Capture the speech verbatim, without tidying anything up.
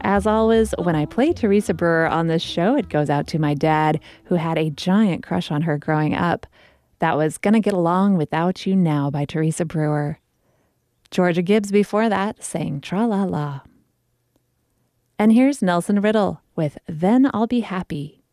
As always, when I play Teresa Brewer on this show, it goes out to my dad, who had a giant crush on her growing up. That was Gonna Get Along Without You Now by Teresa Brewer. Georgia Gibbs before that sang Tra-La-La. And here's Nelson Riddle with Then I'll Be Happy.